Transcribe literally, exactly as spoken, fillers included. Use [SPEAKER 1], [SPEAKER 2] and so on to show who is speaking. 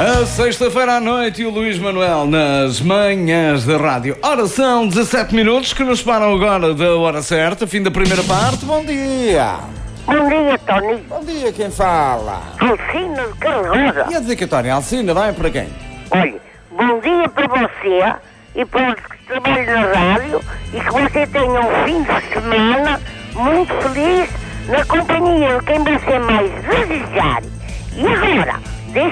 [SPEAKER 1] A sexta-feira à noite e o Luís Manuel nas manhãs da rádio. Ora, são dezassete minutos que nos param agora da hora certa, fim da primeira parte. Bom dia!
[SPEAKER 2] Bom dia, Tony.
[SPEAKER 1] Bom dia, quem fala?
[SPEAKER 2] Alcina de Carrosa.
[SPEAKER 1] E a dedicatória, Alcina, vai para quem?
[SPEAKER 2] Olha, bom dia para você e para os que trabalham na rádio e que você tenha um fim de semana muito feliz na companhia de quem você mais desejar. E agora,